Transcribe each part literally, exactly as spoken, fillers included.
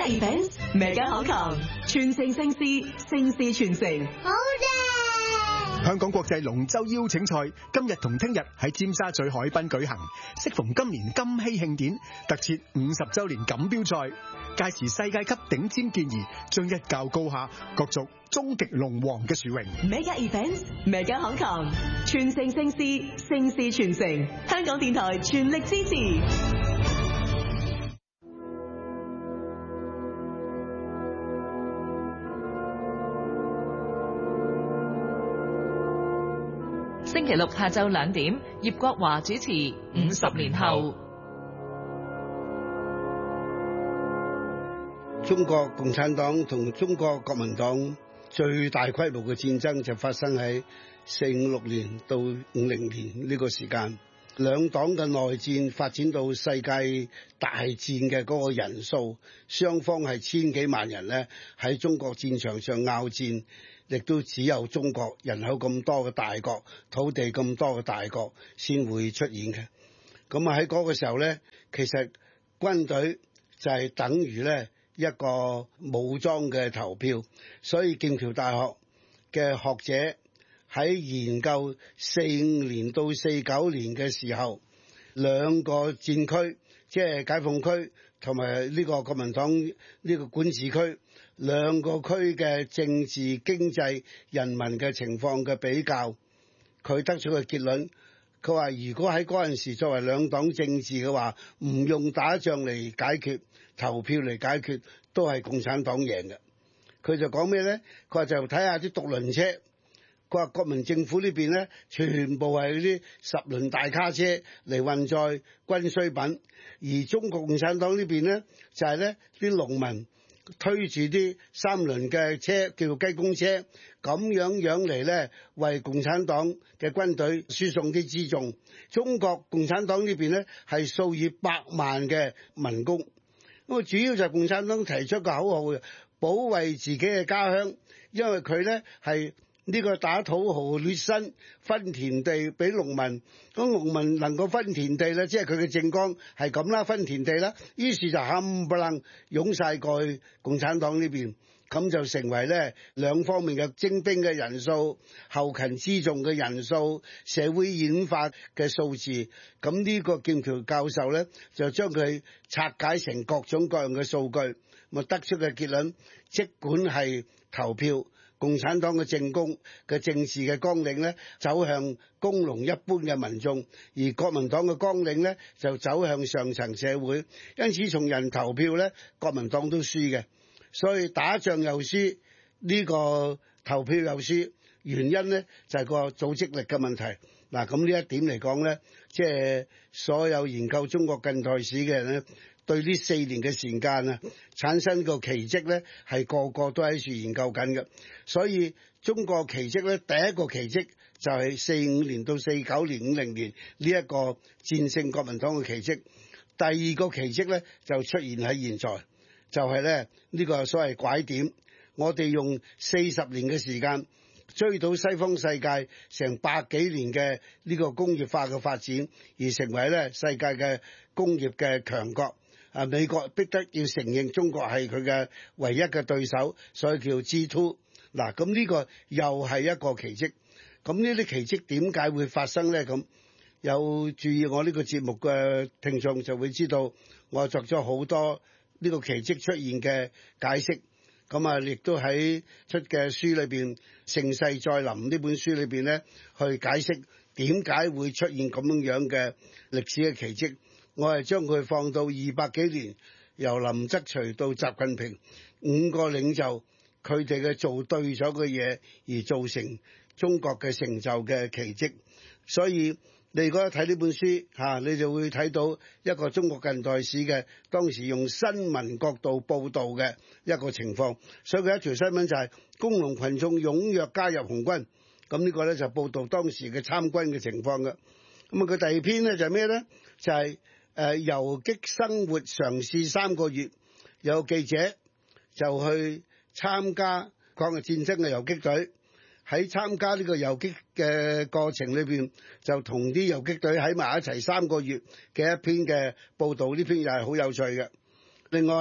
Mega Events，Mega 口琴，傳承盛事，盛事傳承。 好嘅！ 香港國際龍舟邀請賽今日同聽日喺尖沙咀海濱舉行，適逢今年金禧慶典，特設五十週年錦標賽。屆時世界級頂尖健兒將一較高下，角逐終極龍王嘅殊榮。 Mega Events，Mega 口琴，傳承盛事，盛事傳承。香港電台全力支持。 星期六下晝兩點，葉國華主持《五十年後》。 中國共產黨同中國國民黨最大規模嘅戰爭就發生喺四五六年到五零年呢個時間，兩黨嘅內戰發展到世界大戰嘅嗰個人數，雙方係千幾萬人咧喺中國戰場上拗戰。亦都只有中國人口咁多嘅大國，土地咁多嘅大國先會出現嘅。咁啊喺嗰個時候咧，其實軍隊就係等於咧一個武裝嘅投票，所以劍橋大學嘅學者喺研究四五年到四九年嘅時候，兩個戰區，即係解放區同埋呢個國民黨呢個管治區。兩個區嘅政治、經濟、人民嘅情況嘅比較，佢得出嘅結論，佢話如果喺嗰陣時作為兩黨政治嘅話，唔用打仗嚟解決，投票嚟解決，都係共產黨贏嘅。佢就講咩呢？佢話就睇下啲獨輪車，佢話國民政府呢邊呢，全部係嗰啲十輪大卡車嚟運載軍需品，而中國共產黨呢邊呢，就係呢啲農民推住啲三輪嘅車，叫做雞公車，咁樣樣嚟咧，為共產黨嘅軍隊輸送啲輜重。中國共產黨呢邊咧係數以百萬嘅民工，咁啊主要就係共產黨提出個口號，保衛自己嘅家鄉，因為佢咧係呢個打土豪劣紳，分田地俾農民，咁農民能夠分田地咧，即係佢嘅政綱係咁啦，分田地啦，於是就冚唪唥湧晒過去共產黨呢邊，咁就成為咧兩方面嘅徵兵嘅人數、後勤輜重嘅人數、社會演化嘅數字，咁呢個劍橋教授咧就將佢拆解成各種各樣嘅數據，咪得出嘅結論，即管係投票。共產黨嘅政工嘅政治嘅綱領咧，走向工農一般嘅民眾，而國民黨嘅綱領咧就走向上層社會。因此從人投票咧，國民黨都輸嘅，所以打仗又輸，呢個投票又輸，原因咧就係個組織力嘅問題。嗱，咁呢一點嚟講咧，即係所有研究中國近代史嘅人咧，對呢四年嘅時間啊，產生個奇蹟咧，係個個都喺處研究緊嘅。所以中國奇蹟咧，第一個奇蹟就係四五年到四九年、五零年呢一個戰勝國民黨嘅奇蹟。第二個奇蹟咧，就出現喺現在，就係咧呢個所謂拐點。我哋用四十年嘅時間追到西方世界成百幾年嘅呢個工業化嘅發展，而成為咧世界嘅工業嘅強國。啊！美國逼得要承認中國係佢嘅唯一嘅對手，所以叫 G 二。嗱，咁呢個又係一個奇蹟。咁呢啲奇蹟點解會發生呢？咁有注意我呢個節目嘅聽眾就會知道，我作咗好多呢個奇蹟出現嘅解釋。咁啊，亦都喺出嘅書裏邊《盛世再臨》呢本書裏邊咧，去解釋點解會出現咁樣樣嘅歷史嘅奇蹟。我係將佢放到二百幾年，由林則徐到習近平五個領袖，佢哋嘅做對咗嘅嘢，而造成中國嘅成就嘅奇蹟。所以你如果睇呢本書嚇，你就會睇到一個中國近代史嘅當時用新聞角度報導嘅一個情況。所以佢一條新聞就係工農群眾踴躍加入紅軍，咁呢個咧就報導當時嘅參軍嘅情況嘅。咁啊，佢第二篇咧就係咩咧？就係、是。誒遊擊生活嘗試三個月，有記者就去參加抗日戰爭嘅遊擊隊，喺參加呢個遊擊嘅過程裏邊，就同啲遊擊隊喺埋一齊三個月嘅一篇嘅報導，呢篇又係好有趣嘅。另外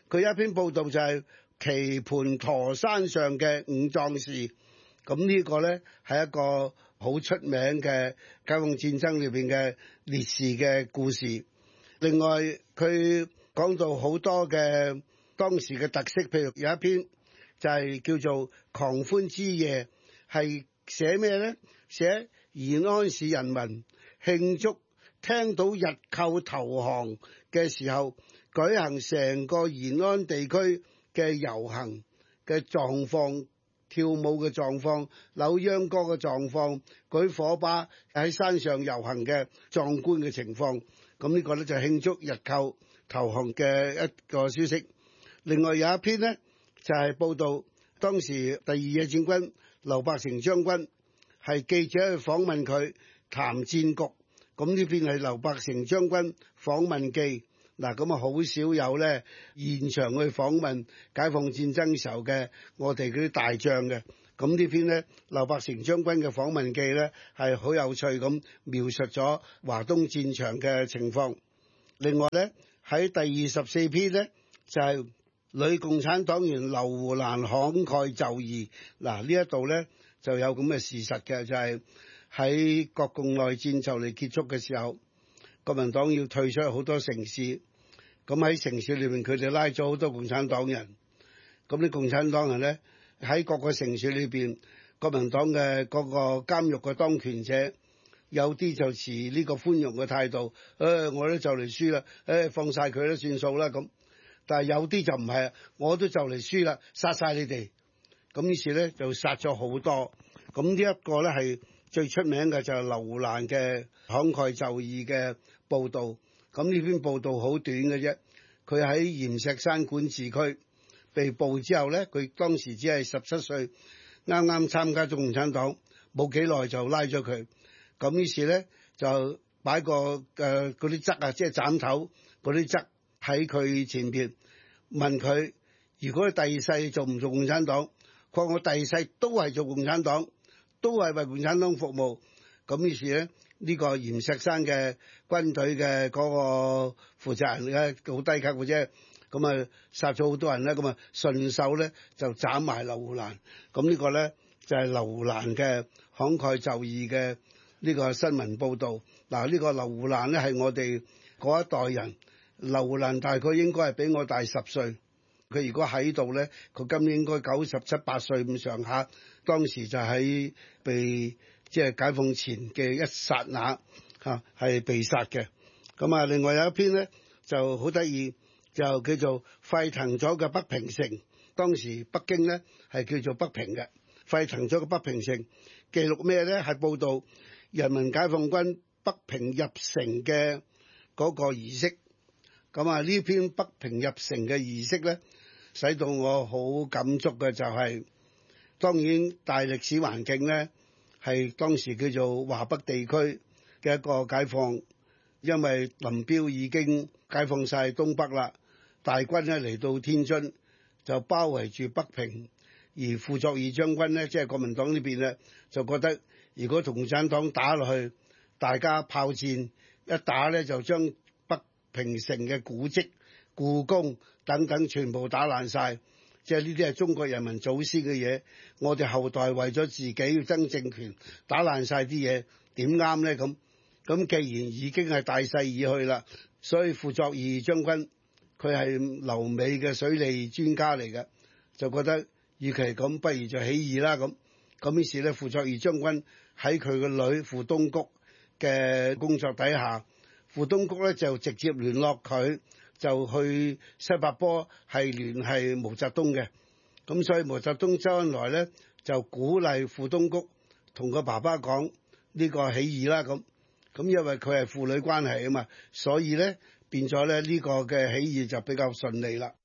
佢有一篇報道就係棋盤陀山上嘅五壯士，咁呢個呢，係一個好出名嘅解放戰爭裏邊嘅烈士嘅故事。另外佢講到好多嘅當時嘅特色，譬如有一篇就係叫做《狂歡之夜》，係寫咩呢？寫延安市人民慶祝聽到日寇投降嘅時候，舉行成個延安地區嘅遊行嘅狀況，跳舞嘅狀況，扭秧歌嘅狀況，舉火把喺山上遊行嘅壯觀嘅情況。咁呢個呢，就慶祝日寇投降嘅一個消息。另外有一篇呢，就係報道當時第二野戰軍劉伯承將軍係記者去訪問佢談戰局。咁呢篇係劉伯承將軍訪問記。嗱，咁啊好少有咧現場去訪問解放戰爭時候嘅我哋嗰啲大將嘅。咁呢篇咧劉伯承將軍嘅訪問記咧係好有趣咁描述咗華東戰場嘅情況。另外咧喺第二十四篇咧就係、是、女共產黨員劉胡蘭慷慨就義。嗱，呢一度咧就有咁嘅事實嘅，就係、是、喺國共內戰就嚟結束嘅時候，國民黨要退出好多城市，咁喺城市裏面佢哋拉咗好多共產黨人，咁啲共產黨人呢，喺各個城市裏邊，國民黨嘅嗰個監獄嘅當權者，有啲就持呢個寬容嘅態度，誒、哎、我都就嚟輸啦，誒、哎、放晒佢都算數啦咁。但係有啲就唔係，我都就嚟輸啦，殺晒你哋。咁於是呢，就殺咗好多。咁呢一個呢，係最出名嘅就係劉胡蘭嘅慷慨就義嘅報導。咁呢篇報導好短嘅啫，佢喺閻錫山管治區被捕之後呢，佢當時只係十七歲，啱啱參加咗共產黨，冇幾耐就拉咗佢。咁於是呢，就擺個誒嗰啲則啊，即係斬頭嗰啲則喺佢前邊，問佢如果第二世做唔做共產黨？佢話我第二世都係做共產黨，都係為共產黨服務。咁於是咧，呢、這個閻錫山嘅軍隊嘅嗰個負責人咧，好低級嘅啫。咁啊殺咗好多人咧，咁啊順手咧就斬埋劉胡蘭。咁呢個咧就係、是、劉胡蘭嘅慷慨就義嘅呢個新聞報導。嗱，呢個劉胡蘭咧係我哋嗰一代人。劉胡蘭大概應該係比我大十歲。佢如果喺度咧，佢今年應該九十七八歲咁上下。當時就喺被即係解放前嘅一剎那嚇係被殺嘅。咁啊，另外有一篇咧就好得意，就叫做沸騰咗嘅北平城。當時北京咧係叫做北平嘅，沸騰咗嘅北平城記錄咩咧？係報導人民解放軍北平入城嘅嗰個儀式。咁啊，呢篇北平入城嘅儀式咧，使到我好感觸嘅就係、是，當然大歷史環境咧係當時叫做華北地區嘅一個解放，因為林彪已經解放晒東北啦，大軍咧嚟到天津就包圍住北平，而傅作義將軍咧即係國民黨呢邊咧就覺得如果同共產黨打落去，大家炮戰一打咧就將平城嘅古蹟、故宮等等全部打爛晒，即係呢啲係中國人民祖先嘅嘢，我哋後代為咗自己要爭政權，打爛晒啲嘢，點啱呢？咁咁既然已經係大勢已去啦，所以傅作義將軍佢係留美嘅水利專家嚟嘅，就覺得與其咁，不如就起義啦咁。咁於是咧，傅作義將軍喺佢個女傅冬菊嘅工作底下。傅冬菊咧就直接聯絡佢，就去西柏坡係聯繫毛澤東嘅。咁所以毛澤東周恩來咧就鼓勵傅冬菊同個爸爸講呢個起義啦咁。咁因為佢係父女關係啊嘛，所以咧變咗咧呢個嘅起義就比較順利啦。